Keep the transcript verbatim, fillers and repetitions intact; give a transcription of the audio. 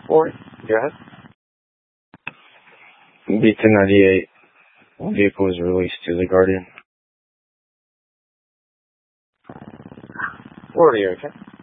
four, go ahead. B ten ninety-eight. Vehicle was released to the Guardian. Florida, okay?